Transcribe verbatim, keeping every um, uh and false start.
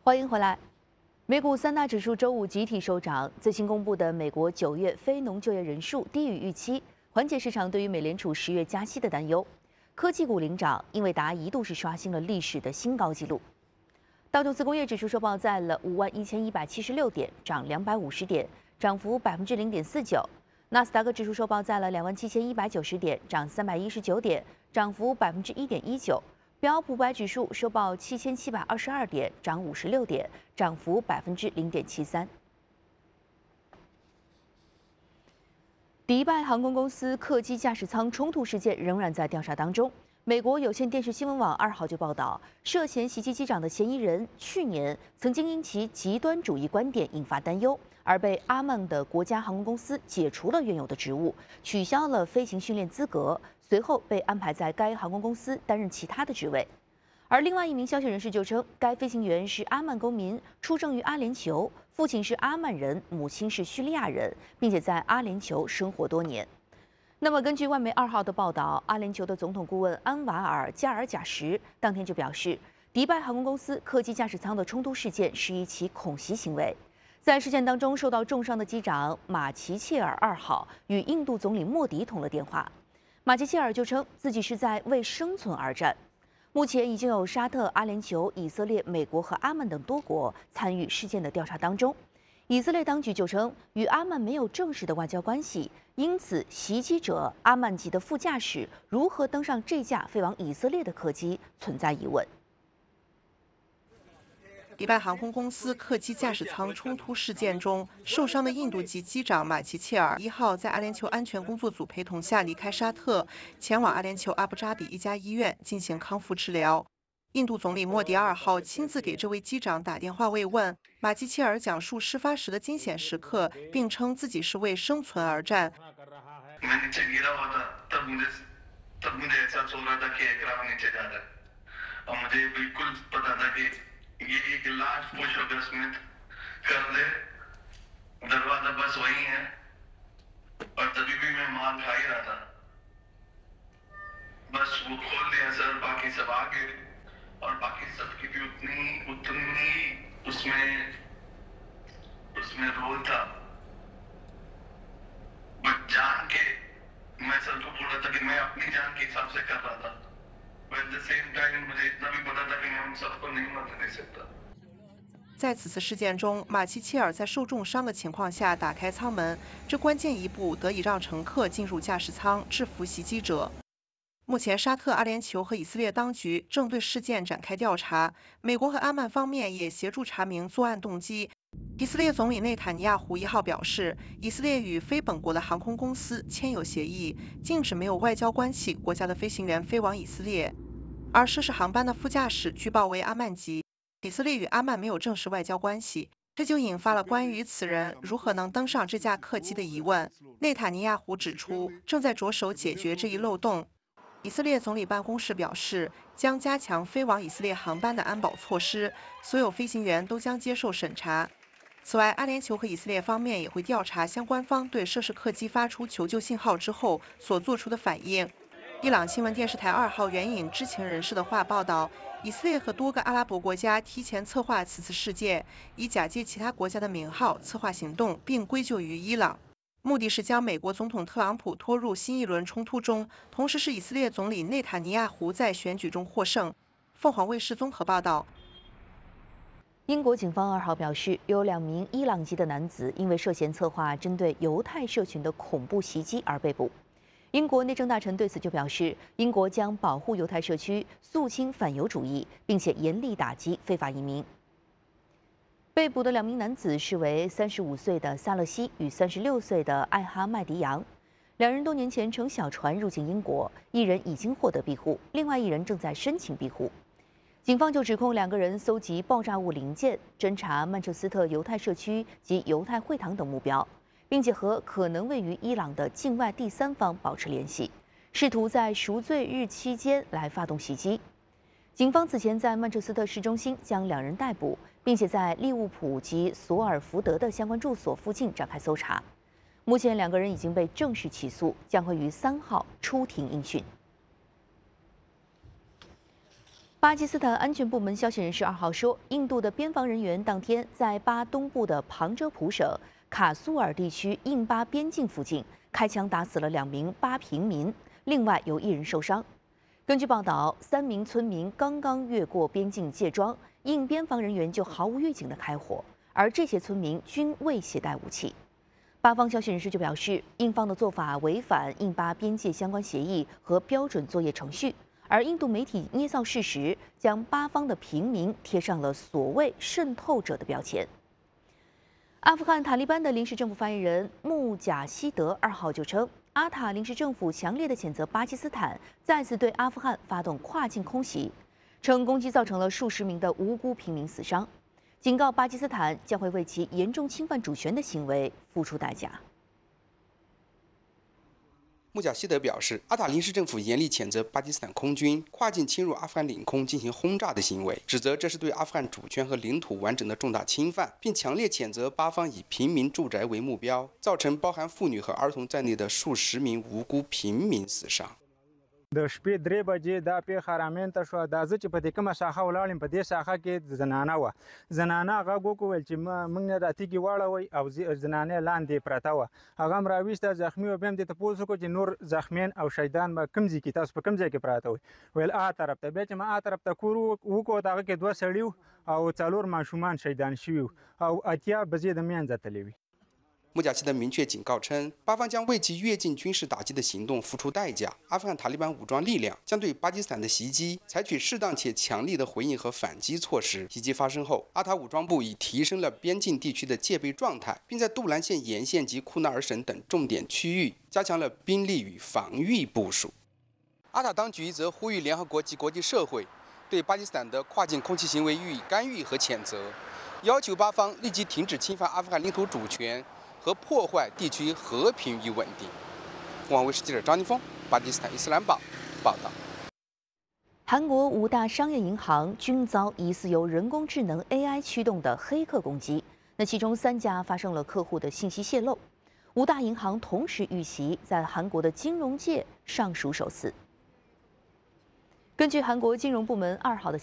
欢迎回来。美股三大指数周五集体收涨，最新公布的美国九月非农就业人数低于预期，缓解市场对于美联储十月加息的担忧。科技股领涨，英伟达一度是刷新了历史的新高纪录。道琼斯工业指数收报在了五万一千一百七十六点，涨两百五十点，涨幅百分之零点四九。纳斯达克指数收报在了两万七千一百九十点，涨三百一十九点，涨幅百分之一点一九。标普五百指数收报七千七百二十二点，涨五十六点，涨幅百分之零点七三。迪拜航空公司客机驾驶舱冲突事件仍然在调查当中。美国有线电视新闻网二号就报道，涉嫌袭击机长的嫌疑人去年曾经因其极端主义观点引发担忧，而被阿曼的国家航空公司解除了原有的职务，取消了飞行训练资格，随后被安排在该航空公司担任其他的职位。而另外一名消息人士就称，该飞行员是阿曼公民，出生于阿联酋，父亲是阿曼人，母亲是叙利亚人，并且在阿联酋生活多年。那么，根据外媒二号的报道，阿联酋的总统顾问安瓦尔·加尔贾什当天就表示，迪拜航空公司客机驾驶舱的冲突事件是一起恐袭行为。在事件当中受到重伤的机长马奇切尔二号与印度总理莫迪通了电话，马奇切尔就称自己是在为生存而战。目前已经有沙特、阿联酋、以色列、美国和阿曼等多国参与事件的调查当中。以色列当局就称，与阿曼没有正式的外交关系，因此袭击者阿曼籍的副驾驶如何登上这架飞往以色列的客机存在疑问。 迪拜航空公司客机驾驶舱冲突事件中受伤的印度籍机长马奇切尔一号在阿联酋安全工作组陪同下离开沙特，前往阿联酋阿布扎比一家医院进行康复治疗。印度总理莫迪二号亲自给这位机长打电话慰问，马奇切尔讲述事发时的惊险时刻，并称自己是为生存而战。 ये एक last push होगा स्मिथ कर दे दरवाजा बस वही है और तभी भी मैं मार खा ही रहा था बस वो खोल दिया सर बाकी सब आगे और बाकी सब की भी उतनी उतनी उसमें उसमें रोल था बट जान के मैं सर को बोला था कि मैं अपनी जान के हिसाब से कर रहा था At the same time, मुझे इतना भी पता था कि मैं उन सबको नहीं मरने दे सकता。 在此次事件中，马奇切尔在受重伤的情况下打开舱门，这关键一步得以让乘客进入驾驶舱，制服袭击者。目前，沙特、阿联酋和以色列当局正对事件展开调查，美国和阿曼方面也协助查明作案动机。以色列总理内塔尼亚胡一号表示，以色列与非本国的航空公司签有协议，禁止没有外交关系国家的飞行员飞往以色列。而涉事航班的副驾驶据报为阿曼籍，以色列与阿曼没有正式外交关系，这就引发了关于此人如何能登上这架客机的疑问。内塔尼亚胡指出，正在着手解决这一漏洞。以色列总理办公室表示，将加强飞往以色列航班的安保措施，所有飞行员都将接受审查。此外，阿联酋和以色列方面也会调查相关方对涉事客机发出求救信号之后所做出的反应。伊朗新闻电视台二号援引知情人士的话报道，以色列和多个阿拉伯国家提前策划此次事件，以假借其他国家的名号策划行动，并归咎于伊朗，目的是将美国总统特朗普拖入新一轮冲突中，同时是以色列总理内塔尼亚胡在选举中获胜。凤凰卫视综合报道。 英国警方二号表示，有两名伊朗籍的男子因为涉嫌策划针对犹太社群的恐怖袭击而被捕。英国内政大臣对此就表示，英国将保护犹太社区，肃清反犹主义，并且严厉打击非法移民。被捕的两名男子是为三十五岁的萨勒西与三十六岁的艾哈迈迪扬，两人多年前乘小船入境英国，一人已经获得庇护，另外一人正在申请庇护。警方就指控两个人搜集爆炸物零件、侦查曼彻斯特犹太社区及犹太会堂等目标，并且和可能位于伊朗的境外第三方保持联系，试图在赎罪日期间来发动袭击。警方此前在曼彻斯特市中心将两人逮捕，并且在利物浦及索尔福德的相关住所附近展开搜查。目前两个人已经被正式起诉，将会于三号出庭应讯。 巴基斯坦安全部门消息人士二号说，印度的边防人员当天在巴东部的旁遮普省卡苏尔地区印巴边境附近开枪打死了两名巴平民，另外有一人受伤。根据报道，三名村民刚刚越过边境界桩，印边防人员就毫无预警地开火，而这些村民均未携带武器。巴方消息人士就表示，印方的做法违反印巴边界相关协议和标准作业程序。而印度媒体捏造事实，将巴方的平民贴上了所谓渗透者的标签。阿富汗塔利班的临时政府发言人穆贾希德二号就称，阿塔临时政府强烈的谴责巴基斯坦再次对阿富汗发动跨境空袭，称攻击造成了数十名的无辜平民死伤，警告巴基斯坦将会为其严重侵犯主权的行为付出代价。 穆贾希德表示，阿塔临时政府严厉谴责巴基斯坦空军跨境侵入阿富汗领空进行轰炸的行为，指责这是对阿富汗主权和领土完整的重大侵犯，并强烈谴责巴方以平民住宅为目标，造成包含妇女和儿童在内的数十名无辜平民死伤。 د شپې درې بجې دا پیښه رامنځته شوه دا زه چې په دې کومه ساحه ولاړ یم په دې ساحه کې زنانه وه زنانه غږ وکړ چې موږ نه دا تیږې واړوئ او زنانه لاندې پرته وه هغه هم راویسته زخمي وه بیا هم دې تپوس وکړو چې نور زخمیان او شهیدان به کوم ځای کې تاسو په کوم ځای کې پراته وئ ویل ا طرف ته بیا چې ما ا طرف ته کور وکړو هغه کې دوه سړي وو او څلور ماشومان شهیدان شوي وو او اتیا بجې د منځه تللې وي。 穆贾希德明确警告称，巴方将为其越境军事打击的行动付出代价。阿富汗塔利班武装力量将对巴基斯坦的袭击采取适当且强力的回应和反击措施。袭击发生后，阿塔武装部已提升了边境地区的戒备状态，并在杜兰县沿线及库纳尔省等重点区域加强了兵力与防御部署。阿塔当局则呼吁联合国及国际社会对巴基斯坦的跨境空袭行为予以干预和谴责，要求巴方立即停止侵犯阿富汗领土主权和破坏地区和平与稳定。凤凰卫视记者张宁峰，巴基斯坦伊斯兰堡报道。 韩国五大商业银行均遭疑似由人工智能 A I 驱动的黑客攻击，那其中三家发生了客户的信息泄露。五大银行同时遇袭，在韩国的金融界尚属首次。根据韩国金融部门二号的